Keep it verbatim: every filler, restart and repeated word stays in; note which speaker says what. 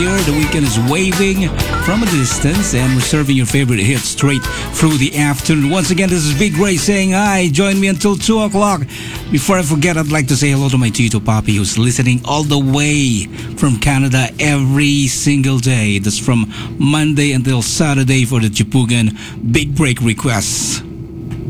Speaker 1: Here, the weekend is waving from a distance, and we're serving your favorite hits straight through the afternoon. Once again, this is Big Ray saying hi. Join me until two o'clock. Before I forget, I'd like to say hello to my Tito Papi, who's listening all the way from Canada every single day. That's from Monday until Saturday for the Chipugan Big Break requests.